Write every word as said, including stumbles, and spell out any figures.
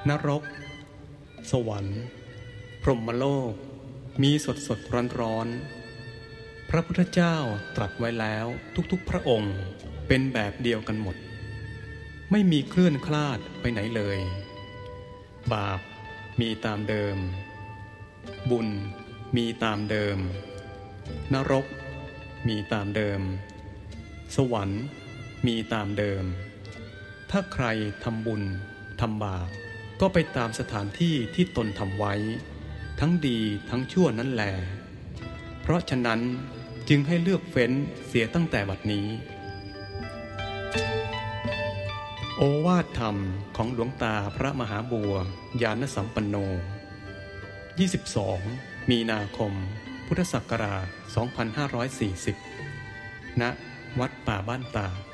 นรกสวรรค์พรหมโลกมีสดสดร้อนร้อนพระพุทธเจ้าตรัสไว้แล้วทุกๆพระองค์เป็นแบบเดียวกันหมดไม่มีเคลื่อนคลาดไปไหนเลยบาปมีตามเดิมบุญมีตามเดิมนรกมีตามเดิมสวรรค์มีตามเดิมถ้าใครทำบุญทำบาปก็ไปตามสถานที่ที่ตนทำไว้ทั้งดีทั้งชั่วนั่นแหละเพราะฉะนั้นจึงให้เลือกเฟ้นเสียตั้งแต่บัดนี้โอวาทธรรมของหลวงตาพระมหาบัวญาณสัมปันโนยี่สิบสองมีนาคมพุทธศักราชสองพันห้าร้อยสี่สิบณวัดป่าบ้านตาด